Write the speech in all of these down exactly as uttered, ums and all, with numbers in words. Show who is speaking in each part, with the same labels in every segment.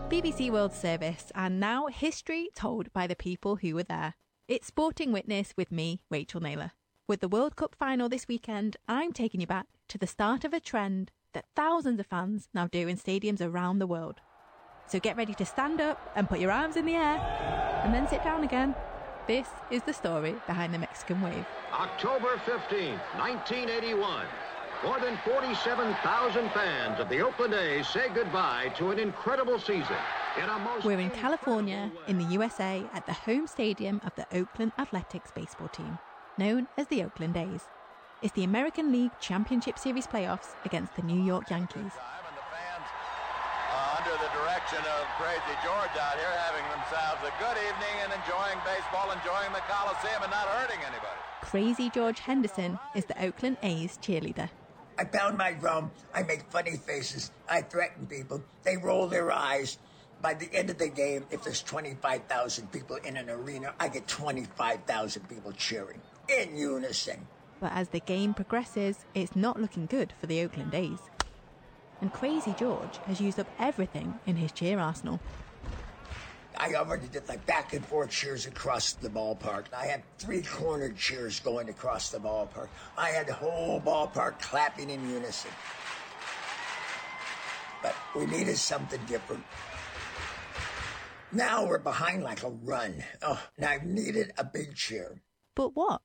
Speaker 1: B B C World Service, and now history told by the people who were there. It's Sporting Witness with me, Rachel Naylor. With the World Cup final this weekend, I'm taking you back to the start of a trend that thousands of fans now do in stadiums around the world. So get ready to stand up and put your arms in the air, and then sit down again. This is the story behind the Mexican wave.
Speaker 2: October fifteenth, nineteen eighty-one. More than forty-seven thousand fans of the Oakland A's say goodbye to an incredible season. In a most
Speaker 1: We're in California, in the U S A, at the home stadium of the Oakland Athletics baseball team, known as the Oakland A's. It's the American League Championship Series playoffs against the New York Yankees.
Speaker 3: And the fans, uh, under the direction of Crazy George out here, having themselves a good evening and enjoying baseball, enjoying the Coliseum and not hurting anybody.
Speaker 1: Crazy George Henderson is the Oakland A's cheerleader.
Speaker 4: I pound my drum, I make funny faces, I threaten people, they roll their eyes. By the end of the game, if there's twenty-five thousand people in an arena, I get twenty-five thousand people cheering in unison.
Speaker 1: But as the game progresses, it's not looking good for the Oakland A's. And Crazy George has used up everything in his cheer arsenal.
Speaker 4: I already did like back and forth cheers across the ballpark. I had three cornered cheers going across the ballpark. I had the whole ballpark clapping in unison. But we needed something different. Now we're behind like a run. Oh, and I needed a big cheer.
Speaker 1: But what?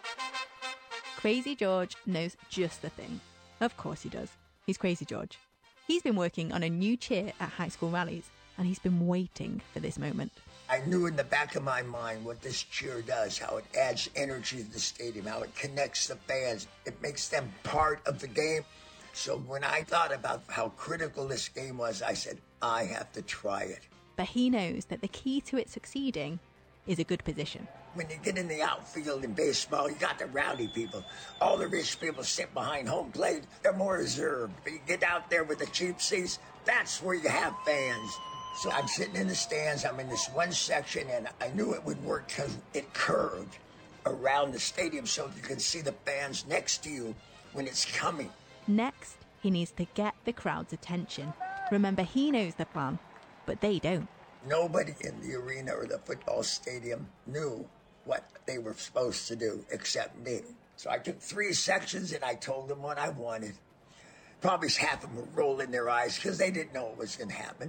Speaker 1: Crazy George knows just the thing. Of course he does. He's Crazy George. He's been working on a new cheer at high school rallies, and he's been waiting for this moment.
Speaker 4: I knew in the back of my mind what this cheer does, how it adds energy to the stadium, how it connects the fans. It makes them part of the game. So when I thought about how critical this game was, I said, I have to try it.
Speaker 1: But he knows that the key to it succeeding is a good position.
Speaker 4: When you get in the outfield in baseball, you got the rowdy people. All the rich people sit behind home plate. They're more reserved. But you get out there with the cheap seats, that's where you have fans. So I'm sitting in the stands. I'm in this one section, and I knew it would work because it curved around the stadium so you can see the fans next to you when it's coming.
Speaker 1: Next, he needs to get the crowd's attention. Remember, he knows the plan, but they don't.
Speaker 4: Nobody in the arena or the football stadium knew what they were supposed to do except me. So I took three sections and I told them what I wanted. Probably half of them were rolling their eyes because they didn't know what was going to happen.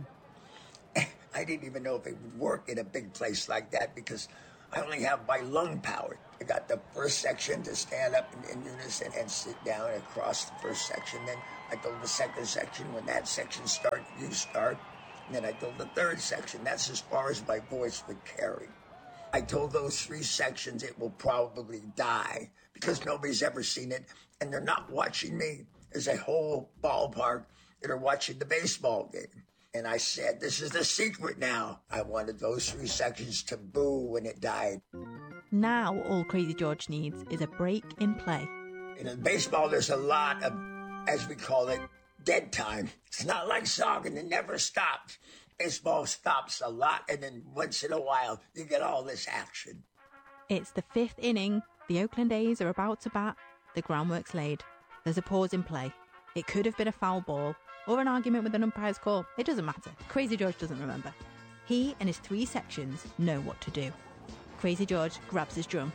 Speaker 4: I didn't even know if it would work in a big place like that because I only have my lung power. I got the first section to stand up in, in unison and sit down across the first section. Then I told the second section, when that section starts, you start. And then I told the third section, that's as far as my voice would carry. I told those three sections it will probably die because nobody's ever seen it and they're not watching me. There's a whole ballpark that are watching the baseball game. And I said, this is the secret now. I wanted those three sections to boo when it died.
Speaker 1: Now all Crazy George needs is a break in play.
Speaker 4: In baseball, there's a lot of, as we call it, dead time. It's not like soccer, it never stops. Baseball stops a lot, and then once in a while, you get all this action.
Speaker 1: It's the fifth inning. The Oakland A's are about to bat. The groundwork's laid. There's a pause in play. It could have been a foul ball or an argument with an umpire's call. It doesn't matter. Crazy George doesn't remember. He and his three sections know what to do. Crazy George grabs his drum.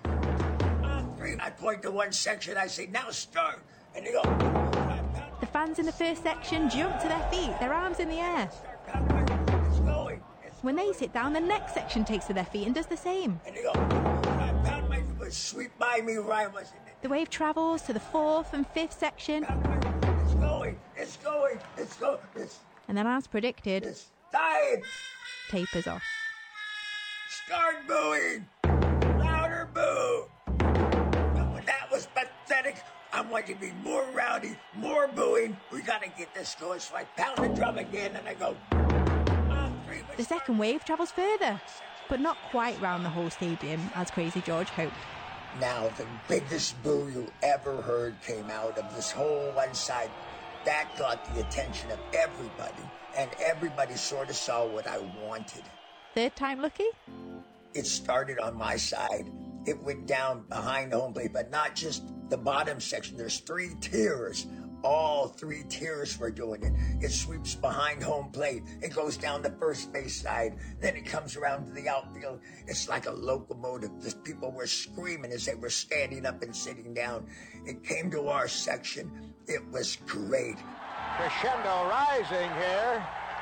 Speaker 4: I point to one section, I say, now start. And they go...
Speaker 1: The fans in the first section jump to their feet, their arms in the air.
Speaker 4: It's going.
Speaker 1: When they sit down, the next section takes to their feet and does the same.
Speaker 4: And they go, pound my foot, sweep by me where I was.
Speaker 1: The wave travels to the fourth and fifth section.
Speaker 4: It's going, it's going, it's going. It's,
Speaker 1: and then, as predicted,
Speaker 4: it's dying.
Speaker 1: Tapers off.
Speaker 4: Start booing. Louder boo. But that was pathetic. I want you to be more rowdy, more booing. We got to get this going. So I pound the drum again and I go.
Speaker 1: The second wave travels further, but not quite round the whole stadium as Crazy George hoped.
Speaker 4: Now the biggest boo you ever heard came out of this whole one side. That got the attention of everybody, and everybody sort of saw what I wanted.
Speaker 1: Third time lucky?
Speaker 4: It started on my side. It went down behind home plate, but not just the bottom section. There's three tiers. All three tiers were doing it. It sweeps behind home plate. It goes down the first base side. Then it comes around to the outfield. It's like a locomotive. The people were screaming as they were standing up and sitting down. It came to our section. It was great.
Speaker 5: Crescendo rising here.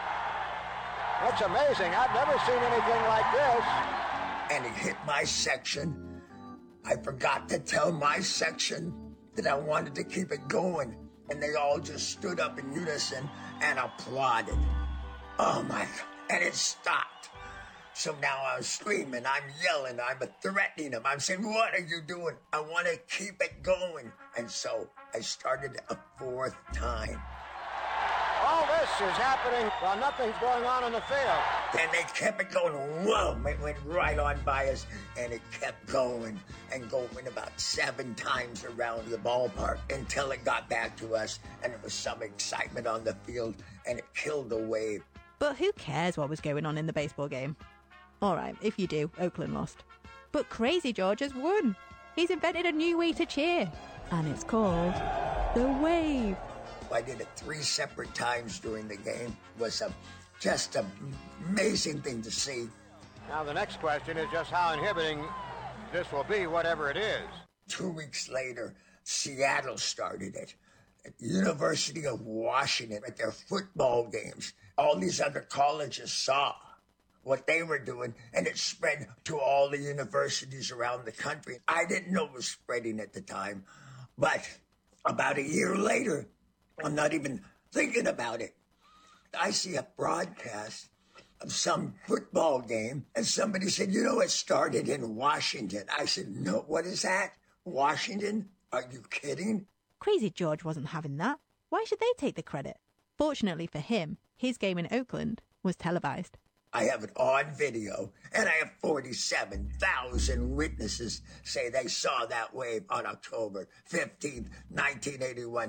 Speaker 5: That's amazing. I've never seen anything like this.
Speaker 4: And it hit my section. I forgot to tell my section that I wanted to keep it going. And they all just stood up in unison and applauded. Oh my God. And it stopped. So now I'm screaming, I'm yelling, I'm threatening them. I'm saying, what are you doing? I want to keep it going. And so I started a fourth time.
Speaker 5: All this is happening while nothing's going on in the field.
Speaker 4: Then they kept it going. Whoa, it went right on by us, and it kept going and going about seven times around the ballpark until it got back to us, and there was some excitement on the field, and it killed the wave.
Speaker 1: But who cares what was going on in the baseball game? All right, if you do, Oakland lost. But Crazy George has won. He's invented a new way to cheer, and it's called the wave.
Speaker 4: I did it three separate times during the game. It was a, just an amazing thing to see.
Speaker 5: Now the next question is just how inhibiting this will be, whatever it is.
Speaker 4: Two weeks later, Seattle started it. At the University of Washington, at their football games, all these other colleges saw what they were doing, and it spread to all the universities around the country. I didn't know it was spreading at the time, but about a year later, I'm not even thinking about it. I see a broadcast of some football game, and somebody said, you know, it started in Washington. I said, no, what is that? Washington? Are you kidding?
Speaker 1: Crazy George wasn't having that. Why should they take the credit? Fortunately for him, his game in Oakland was televised.
Speaker 4: I have it on video, and I have forty-seven thousand witnesses say they saw that wave on October fifteenth, nineteen eighty-one.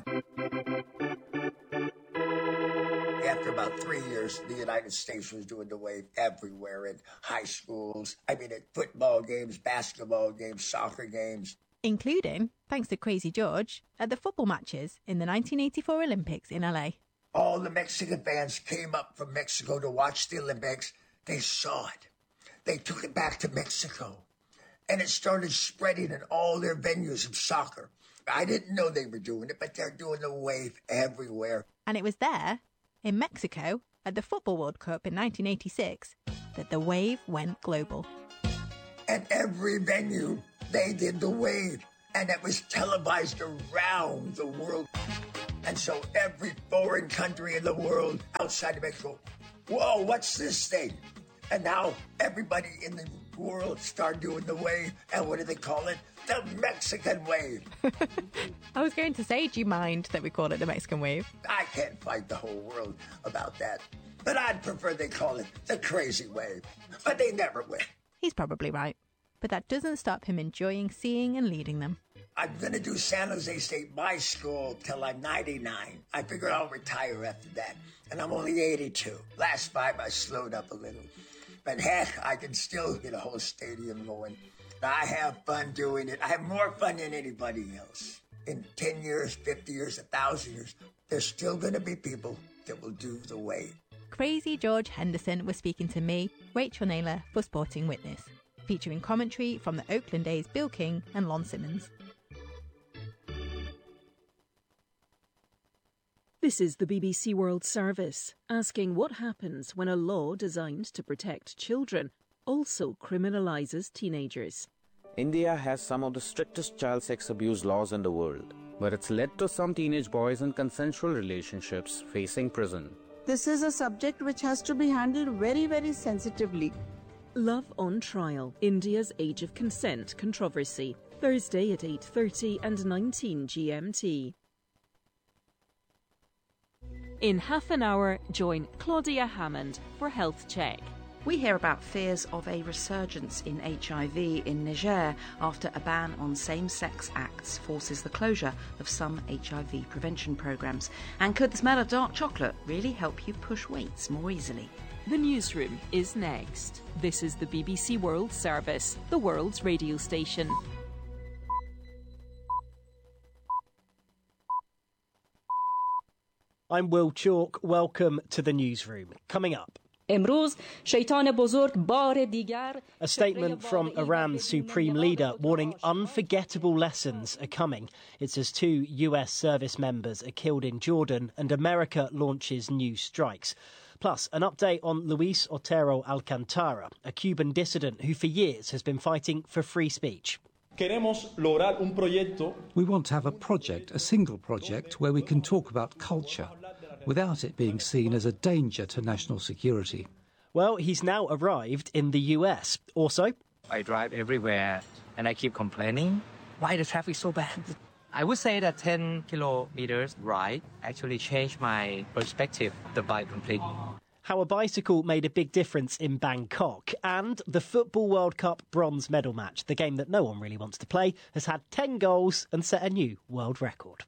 Speaker 4: After about three years, the United States was doing the wave everywhere in high schools. I mean, at football games, basketball games, soccer games.
Speaker 1: Including, thanks to Crazy George, at the football matches in the nineteen eighty-four Olympics in L A.
Speaker 4: All the Mexican fans came up from Mexico to watch the Olympics. They saw it. They took it back to Mexico. And it started spreading in all their venues of soccer. I didn't know they were doing it, but they're doing the wave everywhere.
Speaker 1: And it was there, in Mexico, at the Football World Cup in nineteen eighty-six, that the wave went global.
Speaker 4: At every venue, they did the wave. And it was televised around the world. And so every foreign country in the world outside of Mexico, whoa, what's this thing? And now everybody in the world started doing the wave. And what do they call it? The Mexican wave.
Speaker 1: I was going to say, do you mind that we call it the Mexican wave?
Speaker 4: I can't fight the whole world about that. But I'd prefer they call it the crazy wave. But they never will.
Speaker 1: He's probably right. But that doesn't stop him enjoying seeing and leading them.
Speaker 4: I'm going to do San Jose State, my school, till I'm ninety-nine. I figure I'll retire after that. And I'm only eighty-two. Last five, I slowed up a little. But heck, I can still get a whole stadium going. I have fun doing it. I have more fun than anybody else. In ten years, fifty years, one thousand years, there's still going to be people that will do the wave.
Speaker 1: Crazy George Henderson was speaking to me, Rachel Naylor, for Sporting Witness, featuring commentary from the Oakland A's Bill King and Lon Simmons.
Speaker 6: This is the B B C World Service, asking what happens when a law designed to protect children also criminalises teenagers.
Speaker 7: India has some of the strictest child sex abuse laws in the world, but it's led to some teenage boys in consensual relationships facing prison.
Speaker 8: This is a subject which has to be handled very, very sensitively.
Speaker 6: Love on Trial, India's Age of Consent controversy, Thursday at eight thirty and nineteen G M T. In half an hour, join Claudia Hammond for Health Check.
Speaker 9: We hear about fears of a resurgence in H I V in Niger after a ban on same-sex acts forces the closure of some H I V prevention programmes. And could the smell of dark chocolate really help you push weights more easily?
Speaker 6: The newsroom is next. This is the B B C World Service, the world's radio station.
Speaker 10: I'm Will Chalk. Welcome to the newsroom. Coming up. A statement from Iran's supreme leader warning unforgettable lessons are coming. It's as two U S service members are killed in Jordan and America launches new strikes. Plus, an update on Luis Otero Alcantara, a Cuban dissident who for years has been fighting for free speech.
Speaker 11: We want to have a project, a single project, where we can talk about culture without it being seen as a danger to national security.
Speaker 10: Well, he's now arrived in the U S. Also,
Speaker 12: I drive everywhere and I keep complaining. Why the traffic is so bad? I would say that ten kilometers ride actually changed my perspective of the bike completely.
Speaker 10: How a bicycle made a big difference in Bangkok. And the Football World Cup bronze medal match, the game that no one really wants to play, has had ten goals and set a new world record.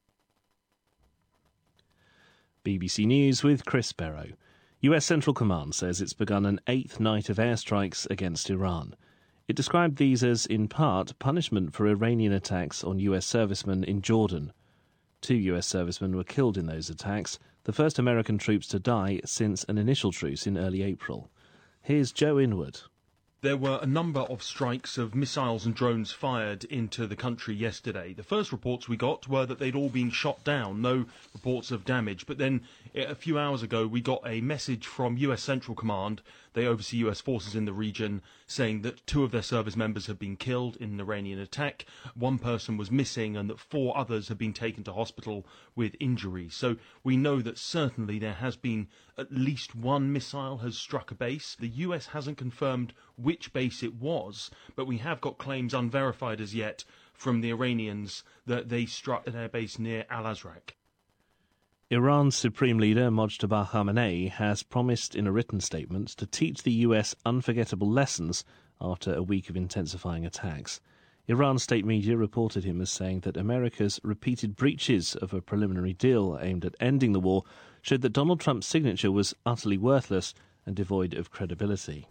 Speaker 13: B B C News with Chris Barrow. U S Central Command says it's begun an eighth night of airstrikes against Iran. It described these as, in part, punishment for Iranian attacks on U S servicemen in Jordan. Two U S servicemen were killed in those attacks, the first American troops to die since an initial truce in early April. Here's Joe Inwood.
Speaker 14: There were a number of strikes of missiles and drones fired into the country yesterday. The first reports we got were that they'd all been shot down, no reports of damage. But then a few hours ago we got a message from U S Central Command, they oversee U S forces in the region, saying that two of their service members had been killed in an Iranian attack, one person was missing and that four others had been taken to hospital with injuries. So we know that certainly there has been at least one missile has struck a base. The U S hasn't confirmed which base it was, but we have got claims unverified as yet from the Iranians that they struck at their base near Al-Azraq.
Speaker 13: Iran's Supreme Leader Mojtaba Khamenei has promised in a written statement to teach the U S unforgettable lessons after a week of intensifying attacks. Iran's state media reported him as saying that America's repeated breaches of a preliminary deal aimed at ending the war showed that Donald Trump's signature was utterly worthless and devoid of credibility.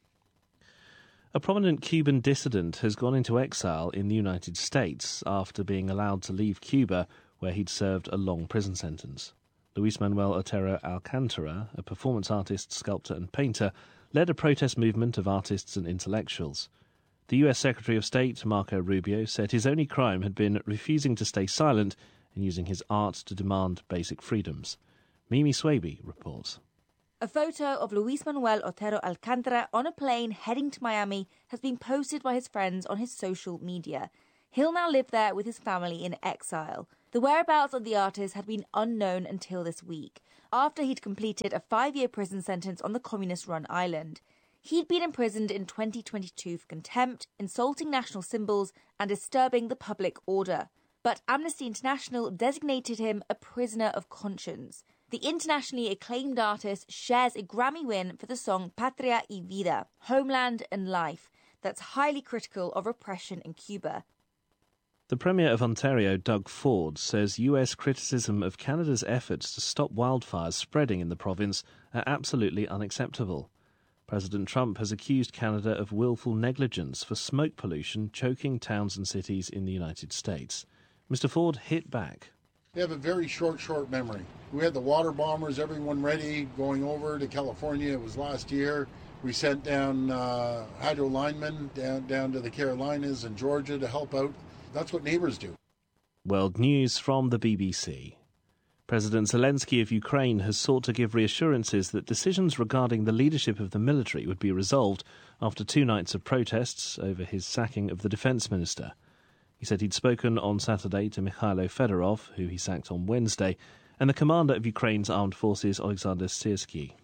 Speaker 13: A prominent Cuban dissident has gone into exile in the United States after being allowed to leave Cuba, where he'd served a long prison sentence. Luis Manuel Otero Alcantara, a performance artist, sculptor and painter, led a protest movement of artists and intellectuals. The U S Secretary of State, Marco Rubio, said his only crime had been refusing to stay silent and using his art to demand basic freedoms. Mimi Swaby reports.
Speaker 15: A photo of Luis Manuel Otero Alcantara on a plane heading to Miami has been posted by his friends on his social media. He'll now live there with his family in exile. The whereabouts of the artist had been unknown until this week, after he'd completed a five-year prison sentence on the communist-run island. He'd been imprisoned in twenty twenty-two for contempt, insulting national symbols and disturbing the public order. But Amnesty International designated him a prisoner of conscience. The internationally acclaimed artist shares a Grammy win for the song Patria y Vida, Homeland and Life, that's highly critical of repression in Cuba.
Speaker 13: The Premier of Ontario, Doug Ford, says U S criticism of Canada's efforts to stop wildfires spreading in the province are absolutely unacceptable. President Trump has accused Canada of willful negligence for smoke pollution choking towns and cities in the United States. Mister Ford hit back.
Speaker 16: They have a very short, short memory. We had the water bombers, everyone ready, going over to California. It was last year. We sent down uh, hydro linemen down, down to the Carolinas and Georgia to help out. That's what neighbours do.
Speaker 13: World News from the B B C. President Zelensky of Ukraine has sought to give reassurances that decisions regarding the leadership of the military would be resolved after two nights of protests over his sacking of the defence minister. He said he'd spoken on Saturday to Mikhailo Fedorov, who he sacked on Wednesday, and the commander of Ukraine's armed forces, Alexander Syrsky.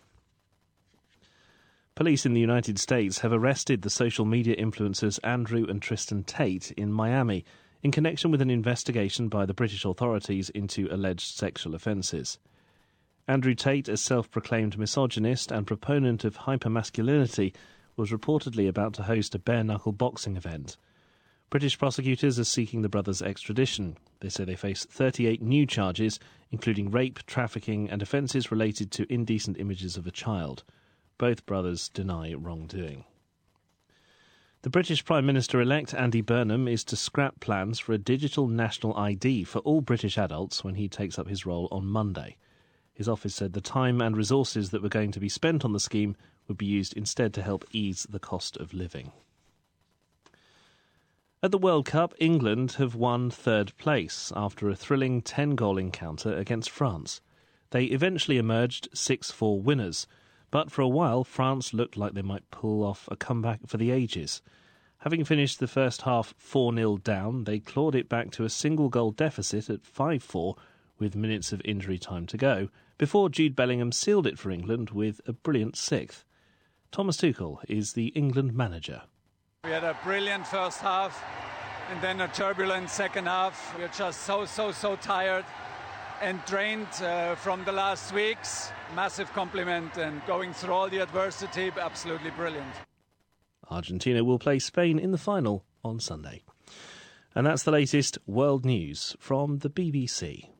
Speaker 13: Police in the United States have arrested the social media influencers Andrew and Tristan Tate in Miami in connection with an investigation by the British authorities into alleged sexual offences. Andrew Tate, a self-proclaimed misogynist and proponent of hypermasculinity, was reportedly about to host a bare-knuckle boxing event. British prosecutors are seeking the brothers' extradition. They say they face thirty-eight new charges, including rape, trafficking and offences related to indecent images of a child. Both brothers deny wrongdoing. The British Prime Minister-elect Andy Burnham is to scrap plans for a digital national I D for all British adults when he takes up his role on Monday. His office said the time and resources that were going to be spent on the scheme would be used instead to help ease the cost of living. At the World Cup, England have won third place after a thrilling ten-goal encounter against France. They eventually emerged six four winners, but for a while France looked like they might pull off a comeback for the ages. Having finished the first half four nil down, they clawed it back to a single-goal deficit at five four with minutes of injury time to go, before Jude Bellingham sealed it for England with a brilliant sixth. Thomas Tuchel is the England manager.
Speaker 17: We had a brilliant first half and then a turbulent second half. We're just so, so, so tired and drained uh, from the last weeks. Massive compliment, and going through all the adversity, absolutely brilliant.
Speaker 13: Argentina will play Spain in the final on Sunday. And that's the latest world news from the B B C.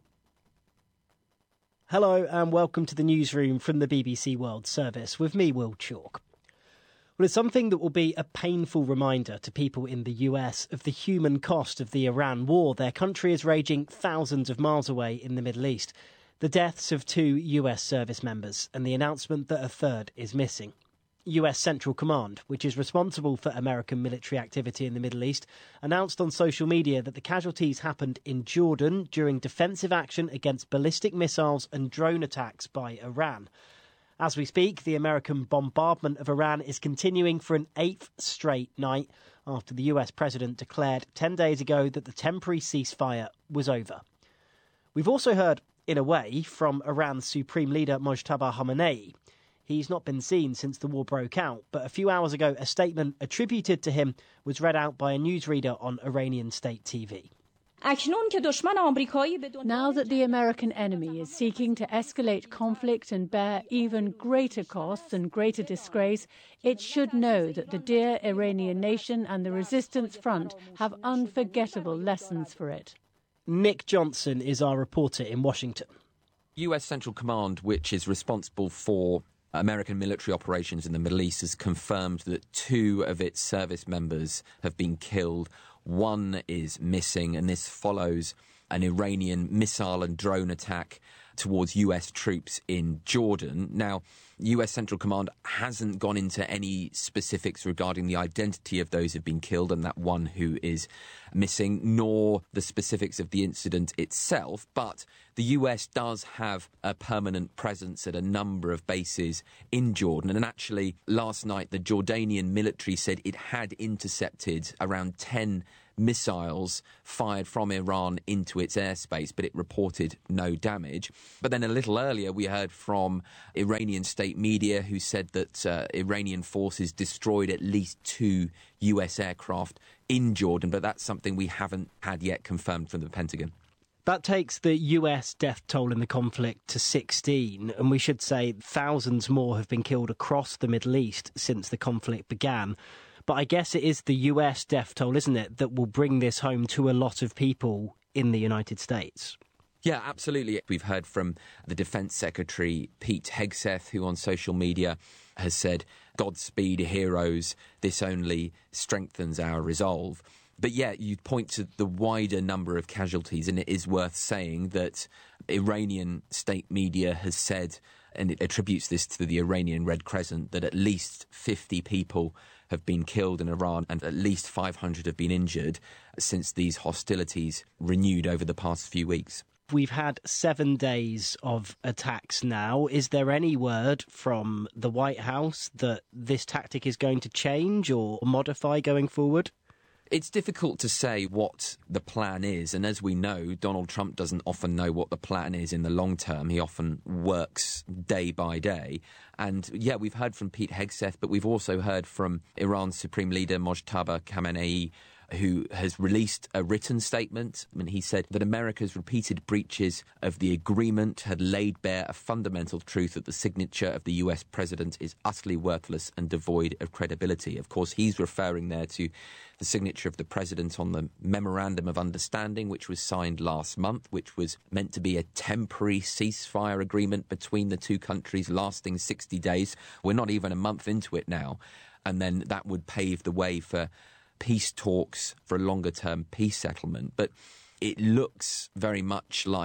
Speaker 10: Hello and welcome to the newsroom from the B B C World Service with me, Will Chalk. Well, it's something that will be a painful reminder to people in the U S of the human cost of the Iran war. Their country is raging thousands of miles away in the Middle East. The deaths of two U S service members and the announcement that a third is missing. U S Central Command, which is responsible for American military activity in the Middle East, announced on social media that the casualties happened in Jordan during defensive action against ballistic missiles and drone attacks by Iran. As we speak, the American bombardment of Iran is continuing for an eighth straight night after the U S president declared ten days ago that the temporary ceasefire was over. We've also heard, in a way, from Iran's supreme leader Mojtaba Khamenei. He's not been seen since the war broke out, but a few hours ago a statement attributed to him was read out by a newsreader on Iranian state T V.
Speaker 18: Now that the American enemy is seeking to escalate conflict and bear even greater costs and greater disgrace, it should know that the dear Iranian nation and the resistance front have unforgettable lessons for it.
Speaker 10: Nick Johnson is our reporter in Washington.
Speaker 19: U S Central Command, which is responsible for American military operations in the Middle East, has confirmed that two of its service members have been killed. One is missing, and this follows an Iranian missile and drone attack towards U S troops in Jordan. Now, U S Central Command hasn't gone into any specifics regarding the identity of those who've been killed and that one who is missing, nor the specifics of the incident itself. But the U S does have a permanent presence at a number of bases in Jordan. And actually, last night, the Jordanian military said it had intercepted around ten missiles fired from Iran into its airspace, but it reported no damage. But then a little earlier, we heard from Iranian state media who said that uh, Iranian forces destroyed at least two U S aircraft in Jordan, but that's something we haven't had yet confirmed from the Pentagon.
Speaker 10: That takes the U S death toll in the conflict to sixteen, and we should say thousands more have been killed across the Middle East since the conflict began. But I guess it is the U S death toll, isn't it, that will bring this home to a lot of people in the United States.
Speaker 19: Yeah, absolutely. We've heard from the Defence Secretary, Pete Hegseth, who on social media has said, "Godspeed, heroes. This only strengthens our resolve." But yeah, you point to the wider number of casualties, and it is worth saying that Iranian state media has said, and it attributes this to the Iranian Red Crescent, that at least fifty people have been killed in Iran and at least five hundred have been injured since these hostilities renewed over the past few weeks.
Speaker 10: We've had seven days of attacks now. Is there any word from the White House that this tactic is going to change or modify going forward?
Speaker 19: It's difficult to say what the plan is, and as we know, Donald Trump doesn't often know what the plan is in the long term. He often works day by day. And yeah, we've heard from Pete Hegseth, but we've also heard from Iran's Supreme Leader Mojtaba Khamenei, who has released a written statement. I mean, he said that America's repeated breaches of the agreement had laid bare a fundamental truth that the signature of the U S president is utterly worthless and devoid of credibility. Of course, he's referring there to the signature of the president on the Memorandum of Understanding, which was signed last month, which was meant to be a temporary ceasefire agreement between the two countries lasting sixty days. We're not even a month into it now. And then that would pave the way for peace talks for a longer-term peace settlement. But it looks very much like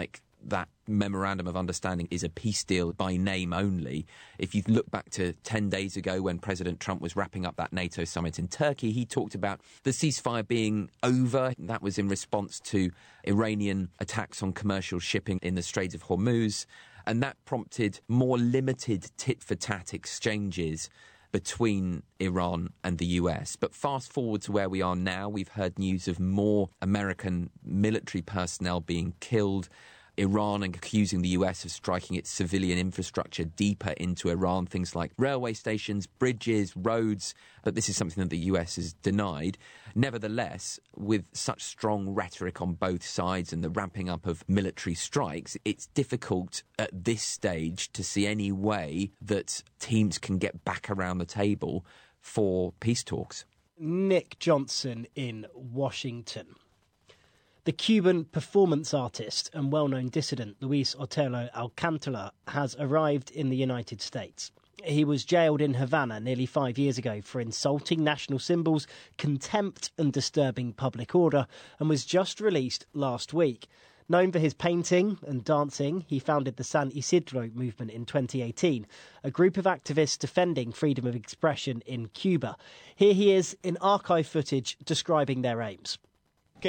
Speaker 19: that memorandum of understanding is a peace deal by name only. If you look back to ten days ago when President Trump was wrapping up that NATO summit in Turkey, he talked about the ceasefire being over. That was in response to Iranian attacks on commercial shipping in the Straits of Hormuz. And that prompted more limited tit-for-tat exchanges between Iran and the U S. But fast forward to where we are now, we've heard news of more American military personnel being killed, Iran accusing the U S of striking its civilian infrastructure deeper into Iran, things like railway stations, bridges, roads, but this is something that the U S has denied. Nevertheless, with such strong rhetoric on both sides and the ramping up of military strikes, it's difficult at this stage to see any way that teams can get back around the table for peace talks.
Speaker 10: Nick Johnson in Washington. The Cuban performance artist and well-known dissident Luis Otero Alcantara has arrived in the United States. He was jailed in Havana nearly five years ago for insulting national symbols, contempt and disturbing public order, and was just released last week. Known for his painting and dancing, he founded the San Isidro movement in twenty eighteen, a group of activists defending freedom of expression in Cuba. Here he is in archive footage describing their aims.
Speaker 11: We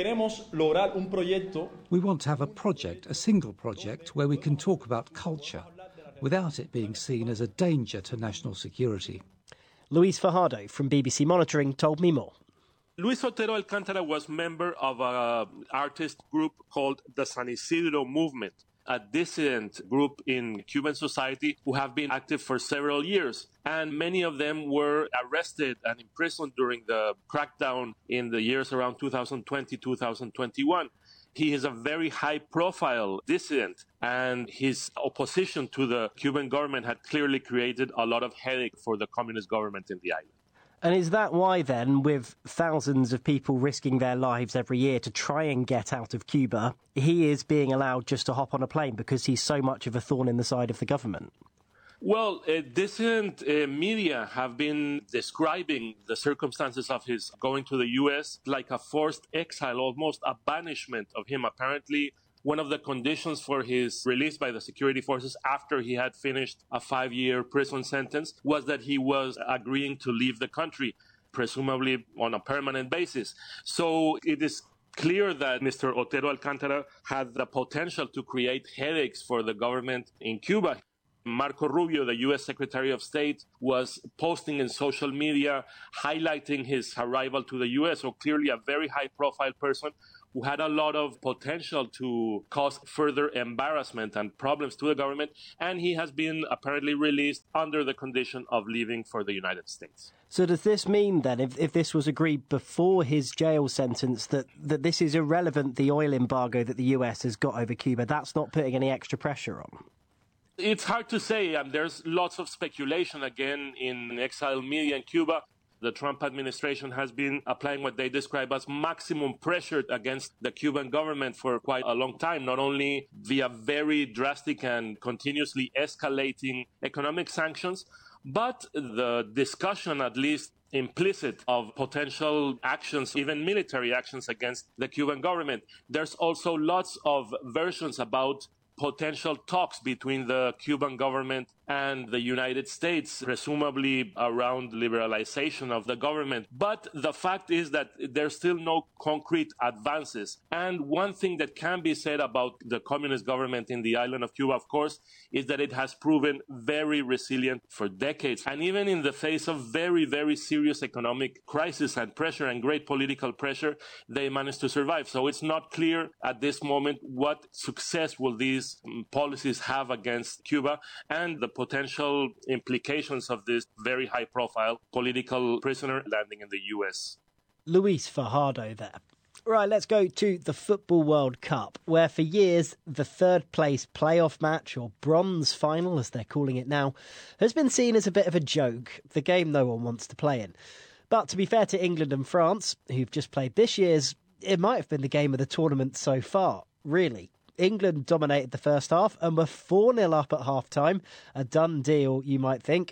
Speaker 11: want to have a project, a single project, where we can talk about culture without it being seen as a danger to national security.
Speaker 10: Luis Fajardo from B B C Monitoring told me more.
Speaker 20: Luis Otero Alcantara was member of an artist group called the San Isidro Movement, a dissident group in Cuban society who have been active for several years. And many of them were arrested and imprisoned during the crackdown in the years around two thousand twenty, two thousand twenty-one. He is a very high-profile dissident, and his opposition to the Cuban government had clearly created a lot of headache for the communist government in the island.
Speaker 10: And is that why, then, with thousands of people risking their lives every year to try and get out of Cuba, he is being allowed just to hop on a plane because he's so much of a thorn in the side of the government?
Speaker 20: Well, uh, dissident uh, media have been describing the circumstances of his going to the U S like a forced exile, almost a banishment of him. Apparently, one of the conditions for his release by the security forces after he had finished a five-year prison sentence was that he was agreeing to leave the country, presumably on a permanent basis. So it is clear that Mister Otero Alcantara had the potential to create headaches for the government in Cuba. Marco Rubio, the U S Secretary of State, was posting in social media highlighting his arrival to the U S, so clearly a very high-profile person who had a lot of potential to cause further embarrassment and problems to the government, and he has been apparently released under the condition of leaving for the United States.
Speaker 10: So does this mean then, if, if this was agreed before his jail sentence, that, that this is irrelevant, the oil embargo that the U S has got over Cuba, that's not putting any extra pressure on?
Speaker 20: It's hard to say. Um, there's lots of speculation, again, in exile media in Cuba. The Trump administration has been applying what they describe as maximum pressure against the Cuban government for quite a long time, not only via very drastic and continuously escalating economic sanctions, but the discussion, at least implicit, of potential actions, even military actions against the Cuban government. There's also lots of versions about potential talks between the Cuban government and the United States, presumably around liberalization of the government. But the fact is that there's still no concrete advances. And one thing that can be said about the communist government in the island of Cuba, of course, is that it has proven very resilient for decades. And even in the face of very, very serious economic crisis and pressure and great political pressure, they managed to survive. So it's not clear at this moment what success will these policies have against Cuba and the potential implications of this very high-profile political prisoner landing in the U S.
Speaker 10: Luis Fajardo there. Right, let's go to the Football World Cup, where for years the third-place playoff match, or bronze final as they're calling it now, has been seen as a bit of a joke, the game no one wants to play in. But to be fair to England and France, who've just played this year's, it might have been the game of the tournament so far, really. England dominated the first half and were four nil up at half-time. A done deal, you might think.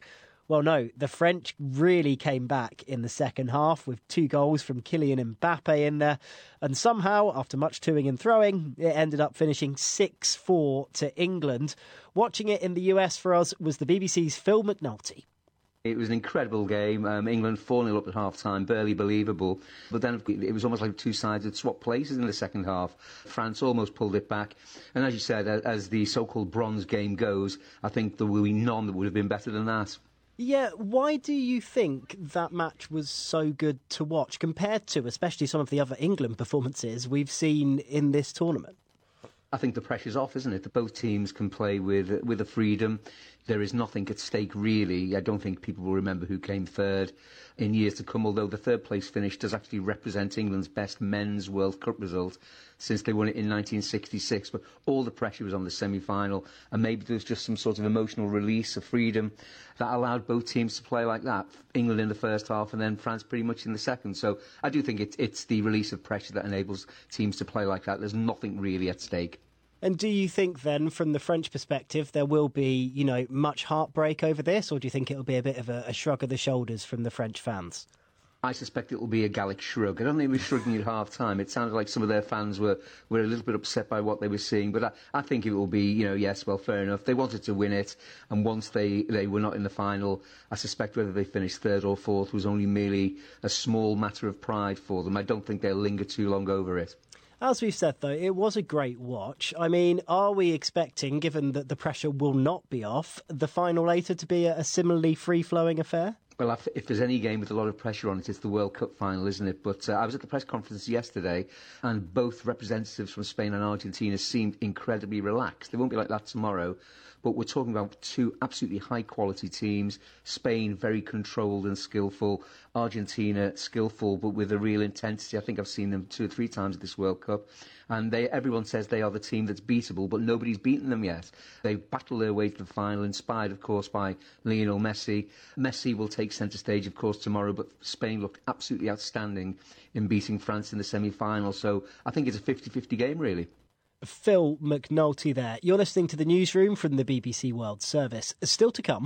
Speaker 10: Well, no, the French really came back in the second half with two goals from Kylian Mbappe in there. And somehow, after much toing and throwing, it ended up finishing six four to England. Watching it in the U S for us was the B B C's Phil McNulty.
Speaker 21: It was an incredible game. Um, England four nil up at half-time, barely believable. But then it was almost like two sides had swapped places in the second half. France almost pulled it back. And as you said, as the so-called bronze game goes, I think there will be none that would have been better than that.
Speaker 10: Yeah, why do you think that match was so good to watch compared to especially some of the other England performances we've seen in this tournament?
Speaker 21: I think the pressure's off, isn't it? That both teams can play with with a freedom. There is nothing at stake, really. I don't think people will remember who came third in years to come, although the third place finish does actually represent England's best men's World Cup result since they won it in nineteen sixty-six. But all the pressure was on the semi-final, and maybe there was just some sort of emotional release of freedom that allowed both teams to play like that. England in the first half and then France pretty much in the second. So I do think it, it's the release of pressure that enables teams to play like that. There's nothing really at stake.
Speaker 10: And do you think then, from the French perspective, there will be, you know, much heartbreak over this, or do you think it'll be a bit of a, a shrug of the shoulders from the French fans?
Speaker 21: I suspect it will be a Gallic shrug. I don't think it was shrugging at half-time. It sounded like some of their fans were, were a little bit upset by what they were seeing. But I, I think it will be, you know, yes, well, fair enough. They wanted to win it. And once they, they were not in the final, I suspect whether they finished third or fourth was only merely a small matter of pride for them. I don't think they'll linger too long over it.
Speaker 10: As we've said, though, it was a great watch. I mean, are we expecting, given that the pressure will not be off, the final later to be a, a similarly free-flowing affair?
Speaker 21: Well, if there's any game with a lot of pressure on it, it's the World Cup final, isn't it? But uh, I was at the press conference yesterday, and both representatives from Spain and Argentina seemed incredibly relaxed. They won't be like that tomorrow. But we're talking about two absolutely high-quality teams. Spain, very controlled and skillful. Argentina, skillful, but with a real intensity. I think I've seen them two or three times at this World Cup. And they, everyone says they are the team that's beatable, but nobody's beaten them yet. They've battled their way to the final, inspired, of course, by Lionel Messi. Messi will take centre stage, of course, tomorrow, but Spain looked absolutely outstanding in beating France in the semi-final. So I think it's a fifty-fifty game, really.
Speaker 10: Phil McNulty there. You're listening to the newsroom from the B B C World Service. Still to come.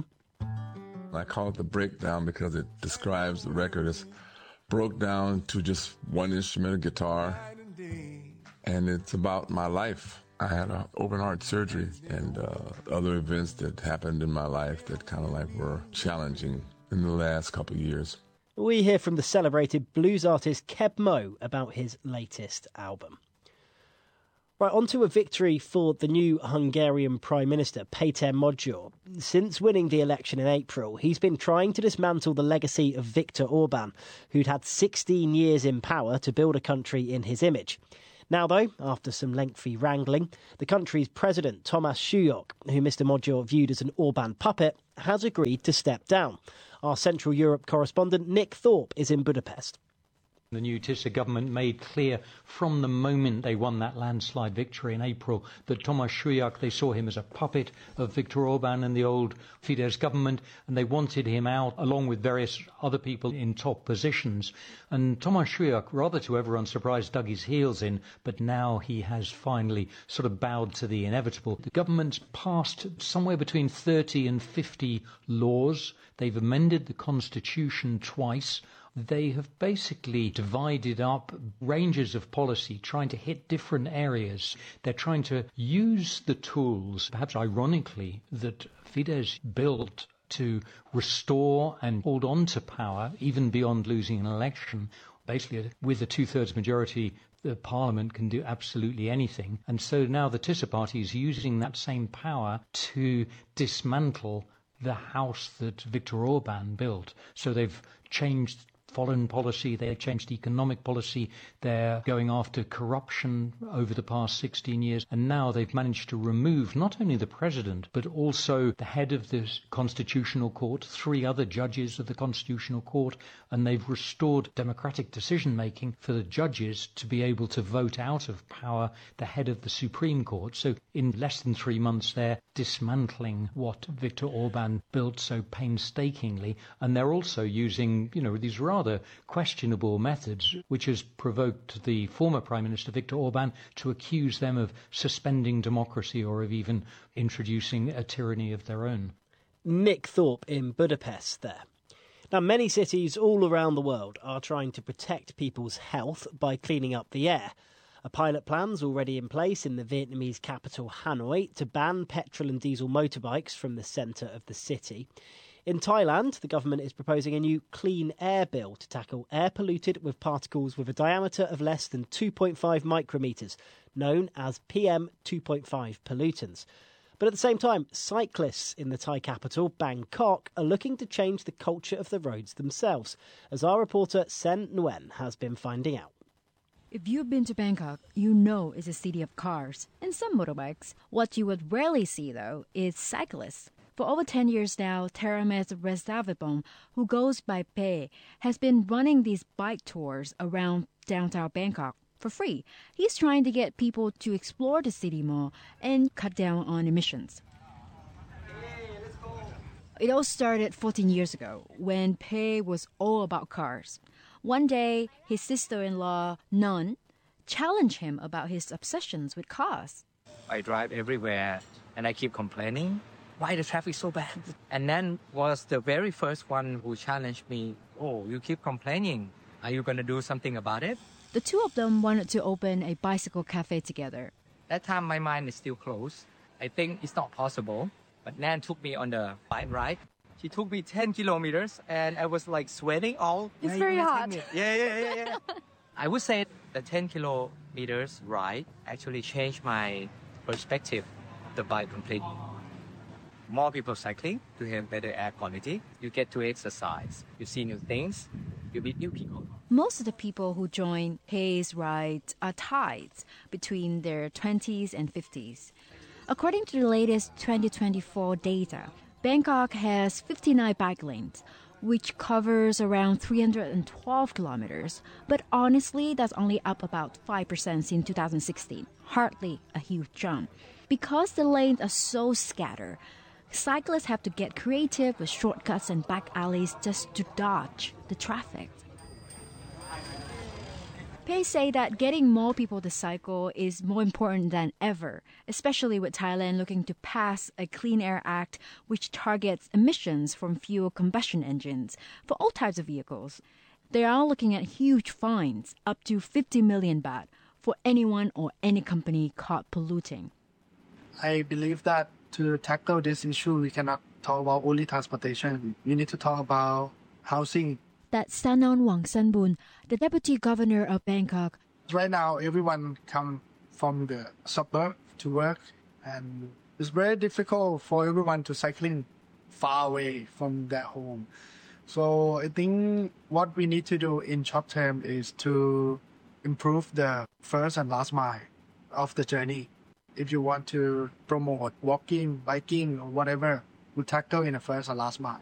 Speaker 22: I call it the breakdown because it describes the record as broke down to just one instrumental guitar, and it's about my life. I had an open heart surgery and uh, other events that happened in my life that kind of like were challenging in the last couple of years.
Speaker 10: We hear from the celebrated blues artist Keb Mo about his latest album. Right, on to a victory for the new Hungarian Prime Minister, Péter Magyar. Since winning the election in April, he's been trying to dismantle the legacy of Viktor Orban, who'd had sixteen years in power to build a country in his image. Now, though, after some lengthy wrangling, the country's president, Thomas Suyok, who Mister Magyar viewed as an Orban puppet, has agreed to step down. Our Central Europe correspondent, Nick Thorpe, is in Budapest.
Speaker 23: The new Tisza government made clear from the moment they won that landslide victory in April that Thomas Suyok, they saw him as a puppet of Viktor Orban and the old Fidesz government, and they wanted him out along with various other people in top positions. And Thomas Suyok, rather to everyone's surprise, dug his heels in, but now he has finally sort of bowed to the inevitable. The government's passed somewhere between thirty and fifty laws. They've amended the constitution twice. They have basically divided up ranges of policy, trying to hit different areas. They're trying to use the tools, perhaps ironically, that Fidesz built to restore and hold on to power, even beyond losing an election. Basically, with a two-thirds majority, the parliament can do absolutely anything. And so now the Tisza party is using that same power to dismantle the house that Viktor Orban built. So they've changed foreign policy, they've changed economic policy, they're going after corruption over the past sixteen years, and now they've managed to remove not only the president, but also the head of the Constitutional Court, three other judges of the Constitutional Court, and they've restored democratic decision-making for the judges to be able to vote out of power the head of the Supreme Court. So in less than three months, they're dismantling what Viktor Orban built so painstakingly, and they're also using, you know, these rather questionable methods, which has provoked the former Prime Minister Viktor Orban to accuse them of suspending democracy or of even introducing a tyranny of their own.
Speaker 10: Nick Thorpe in Budapest there. Now, many cities all around the world are trying to protect people's health by cleaning up the air. A pilot plan's already in place in the Vietnamese capital Hanoi to ban petrol and diesel motorbikes from the centre of the city. In Thailand, the government is proposing a new clean air bill to tackle air polluted with particles with a diameter of less than two point five micrometres, known as P M two point five pollutants. But at the same time, cyclists in the Thai capital, Bangkok, are looking to change the culture of the roads themselves, as our reporter Sen Nguyen has been finding out.
Speaker 2: If you've been to Bangkok, you know it's a city of cars and some motorbikes. What you would rarely see, though, is cyclists. For over ten years now, Terames Resavibom, who goes by Pe, has been running these bike tours around downtown Bangkok for free. He's trying to get people to explore the city more and cut down on emissions. It all started fourteen years ago when Pe was all about cars. One day, his sister-in-law, Nun, challenged him about his obsessions with cars.
Speaker 12: I drive everywhere and I keep complaining. Why the traffic so bad? And then was the very first one who challenged me. Oh, you keep complaining. Are you going to do something about it?
Speaker 2: The two of them wanted to open a bicycle cafe together.
Speaker 12: That time my mind is still closed. I think it's not possible. But Nan took me on the bike ride. She took me ten kilometers and I was like sweating all.
Speaker 2: It's
Speaker 12: yeah,
Speaker 2: very
Speaker 12: yeah,
Speaker 2: hot.
Speaker 12: Yeah, yeah, yeah, yeah. I would say the ten kilometers ride actually changed my perspective of the bike completely. More people cycling to have better air quality. You get to exercise. You see new things. You meet new people.
Speaker 2: Most of the people who join Pe's ride are Thais between their twenties and fifties. According to the latest twenty twenty-four data, Bangkok has fifty-nine bike lanes, which covers around three hundred twelve kilometers. But honestly, that's only up about five percent since two thousand sixteen. Hardly a huge jump. Because the lanes are so scattered, cyclists have to get creative with shortcuts and back alleys just to dodge the traffic. Pe say that getting more people to cycle is more important than ever, especially with Thailand looking to pass a Clean Air Act which targets emissions from fuel combustion engines for all types of vehicles. They are looking at huge fines, up to fifty million baht, for anyone or any company caught polluting.
Speaker 3: I believe that to tackle this issue, we cannot talk about only transportation. We need to talk about housing.
Speaker 2: That's Sanon Wangsanbun, the Deputy Governor of Bangkok.
Speaker 3: Right now, everyone come from the suburb to work, and it's very difficult for everyone to cycling far away from their home. So I think what we need to do in short term is to improve the first and last mile of the journey. If you want to promote walking, biking, or whatever, we tackle in the first and last mile.